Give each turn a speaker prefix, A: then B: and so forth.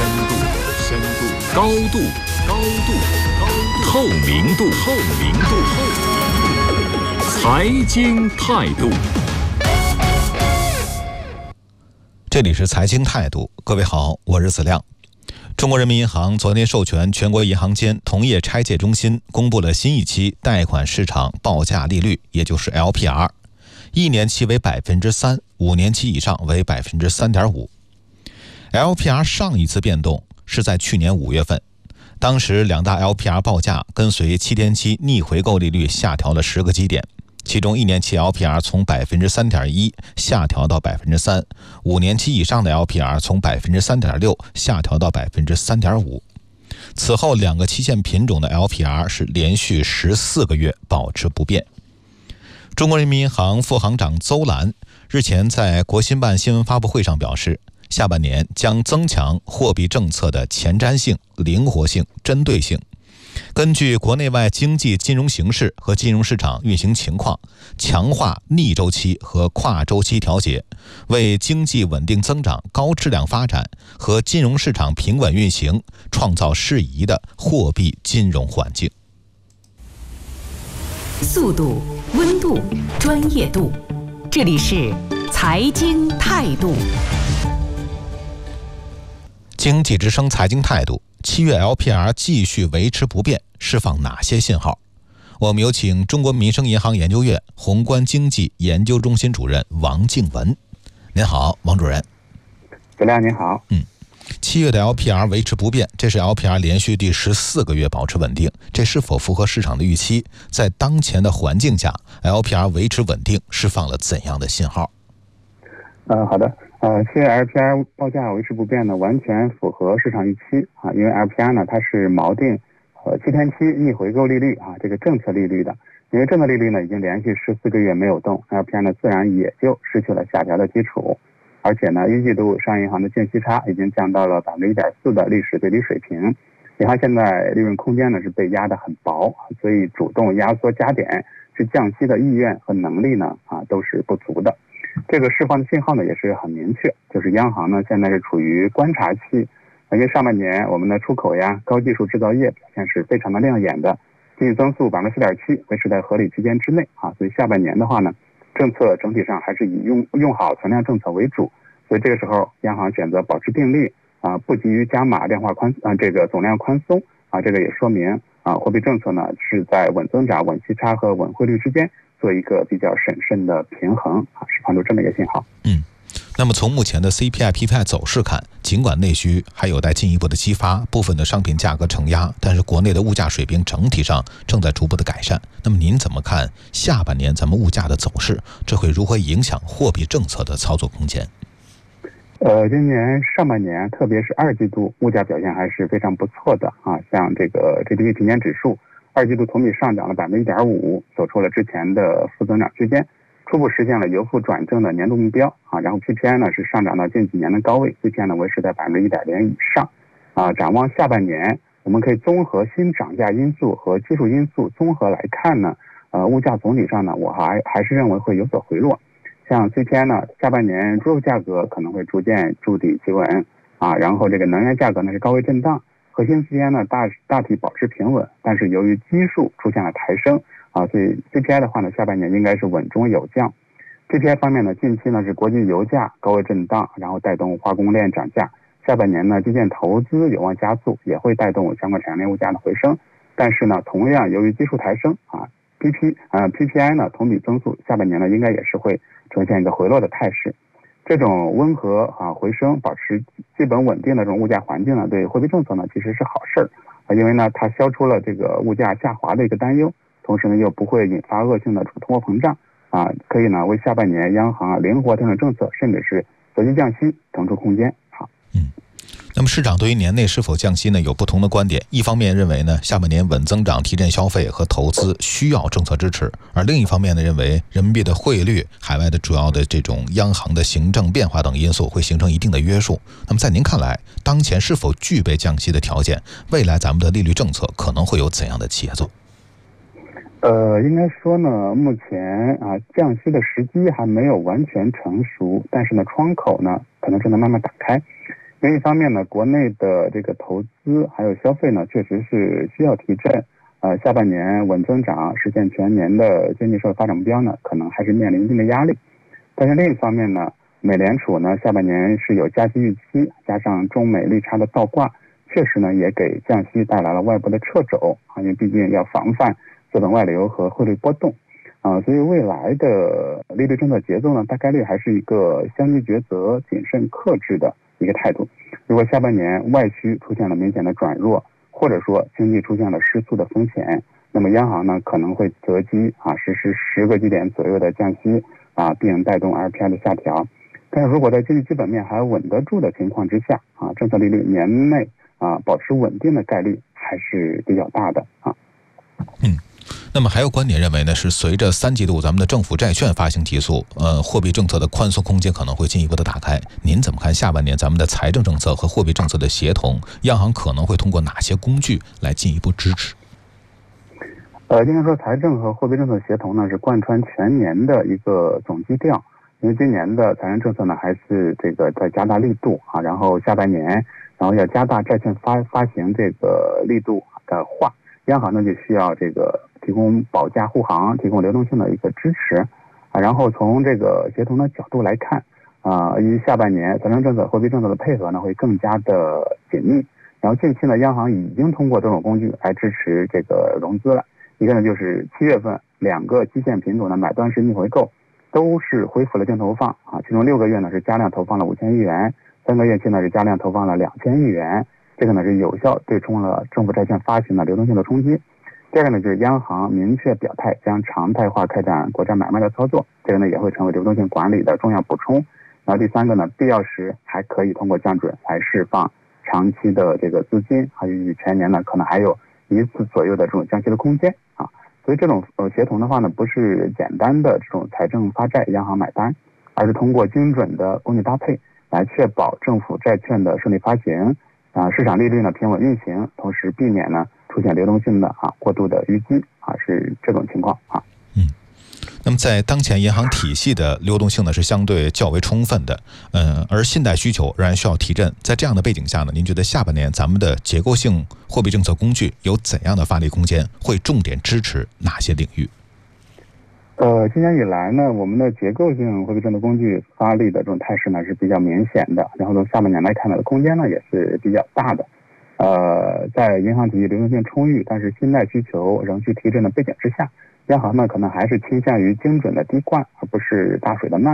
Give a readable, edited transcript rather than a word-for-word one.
A: 高度，透明度，财经态度。
B: 这里是财经态度，各位好，我是子亮。中国人民银行昨天授权全国银行间同业拆借中心公布了新一期贷款市场报价利率，也就是 LPR， 1年期为 3%， 5年期以上为 3.5%。 LPR 上一次变动是在去年5月份，当时两大 LPR 报价跟随7天期逆回购利率下调了10个基点，其中1年期 LPR 从 3.1% 下调到 3%， 5年期以上的 LPR 从 3.6% 下调到 3.5%。 此后两个期限品种的 LPR 是连续14个月保持不变。中国人民银行副行长邹兰日前在国新办新闻发布会上表示，下半年将增强货币政策的前瞻性、灵活性、针对性，根据国内外经济金融形势和金融市场运行情况，强化逆周期和跨周期调节，为经济稳定增长、高质量发展和金融市场平稳运行创造适宜的货币金融环境。
C: 速度、温度、专业度，这里是财经态度。
B: 经济之声财经态度，7月 LPR 继续维持不变，释放哪些信号？我们有请中国民生银行研究院宏观经济研究中心主任王静文。您好，王主任。
D: 子亮您好。
B: 7月的 LPR 维持不变，这是 LPR 连续第14个月保持稳定，这是否符合市场的预期？在当前的环境下 ，LPR 维持稳定，释放了怎样的信号？
D: 好的。7月 LPR 报价维持不变呢，完全符合市场预期啊，因为 LPR 呢它是锚定7天期逆回购利率啊这个政策利率的，因为政策利率呢已经连续14个月没有动 ，LPR 呢自然也就失去了下调的基础，而且呢一季度商业银行的净息差已经降到了 1.4% 的历史最低水平，银行现在利润空间呢是被压得很薄，所以主动压缩加点去降息的意愿和能力呢都是不足的。这个释放的信号呢也是很明确，就是央行呢现在是处于观察期，因为上半年我们的出口呀、高技术制造业表现是非常的亮眼的，经济增速 4.7%， 维持在合理区间之内啊，所以下半年的话呢，政策整体上还是以用好存量政策为主，所以这个时候央行选择保持定力啊，不急于加码量化这个总量宽松啊，这个也说明货币政策呢是在稳增长、稳息差和稳汇率之间做一个比较审慎的平衡啊，释放出这么一个信号。
B: 那么从目前的 CPI、PPI 走势看，尽管内需还有待进一步的激发，部分的商品价格承压，但是国内的物价水平整体上正在逐步的改善。那么您怎么看下半年咱们物价的走势？这会如何影响货币政策的操作空间？
D: 今年上半年，特别是2季度，物价表现还是非常不错的啊。像这个 GDP 平均指数，2季度同比上涨了 1.5%， 走出了之前的负增长区间，初步实现了由负转正的年度目标啊。然后 PPI 呢是上涨到近几年的高位 ，CPI 呢维持在 1.0% 以上啊。展望下半年，我们可以综合新涨价因素和技术因素综合来看呢，物价总体上呢，我还是认为会有所回落。像 CPI 呢，下半年猪肉价格可能会逐渐筑底企稳啊，然后这个能源价格呢是高位震荡，核心 CPI 呢大体保持平稳，但是由于基数出现了抬升啊，所以 CPI 的话呢，下半年应该是稳中有降。PPI 方面呢，近期呢是国际油价高位震荡，然后带动化工链涨价，下半年呢基建投资有望加速，也会带动相关产业链物价的回升。但是呢，同样由于基数抬升啊，PPI 呢同比增速下半年呢应该也是会呈现一个回落的态势。这种温和回升、保持基本稳定的这种物价环境呢，对货币政策呢其实是好事儿因为呢它消除了这个物价下滑的一个担忧，同时呢又不会引发恶性的通货膨胀啊，可以呢为下半年央行灵活调整政策，甚至是择机降息腾出空间。
B: 那么市场对于年内是否降息呢有不同的观点，一方面认为呢下半年稳增长提振消费和投资需要政策支持，而另一方面呢认为人民币的汇率、海外的主要的这种央行的行政变化等因素会形成一定的约束。那么在您看来，当前是否具备降息的条件？未来咱们的利率政策可能会有怎样的节奏？
D: 应该说呢，目前降息的时机还没有完全成熟，但是呢，窗口呢可能正在慢慢打开。因另一方面呢，国内的这个投资还有消费呢，确实是需要提振。下半年稳增长，实现全年的经济社会发展目标呢，可能还是面临一定的压力。但是另一方面呢，美联储呢下半年是有加息预期，加上中美利差的倒挂，确实呢也给降息带来了外部的掣肘因为毕竟要防范资本外流和汇率波动所以未来的利率政策节奏呢，大概率还是一个相机抉择、谨慎克制的一个态度。如果下半年外需出现了明显的转弱，或者说经济出现了失速的风险，那么央行呢可能会择机实施10个基点左右的降息并带动 RPI 的下调。但是如果在经济基本面还稳得住的情况之下政策利率年内保持稳定的概率还是比较大的
B: 那么还有观点认为呢，是随着3季度咱们的政府债券发行提速，货币政策的宽松空间可能会进一步的打开。您怎么看下半年咱们的财政政策和货币政策的协同？央行可能会通过哪些工具来进一步支持？
D: 应该说财政和货币政策协同呢是贯穿全年的一个总基调。因为今年的财政政策呢还是这个在加大力度然后下半年然后要加大债券发行这个力度的话，央行呢就需要这个提供保价护航、提供流动性的一个支持然后从这个协同的角度来看于下半年财政政策、货币政策的配合呢会更加的紧密。然后近期呢，央行已经通过多种工具来支持这个融资了。一个呢就是7月份2个基线品种的买断式逆回购都是恢复了净投放其中6个月呢是加量投放了5000亿元，3个月期呢是加量投放了2000亿元，这个呢是有效对冲了政府债券发行的流动性的冲击。第二个呢就是央行明确表态将常态化开展国债买卖的操作，这个呢也会成为流动性管理的重要补充。然后第三个呢，必要时还可以通过降准来释放长期的这个资金全年呢可能还有1次左右的这种降息的空间所以这种协同的话呢，不是简单的这种财政发债央行买单，而是通过精准的工具搭配来确保政府债券的顺利发行市场利率呢平稳运行，同时避免呢出现流动性的过度的淤积是这种情况
B: 那么在当前银行体系的流动性呢是相对较为充分的，而信贷需求仍然需要提振。在这样的背景下呢，您觉得下半年咱们的结构性货币政策工具有怎样的发力空间？会重点支持哪些领域？
D: 今年以来呢，我们的结构性货币政策工具发力的这种态势呢是比较明显的，然后从下半年来看呢，空间呢也是比较大的。在银行体系流动性充裕，但是信贷需求仍需提振的背景之下，央行呢可能还是倾向于精准的滴灌，而不是大水的漫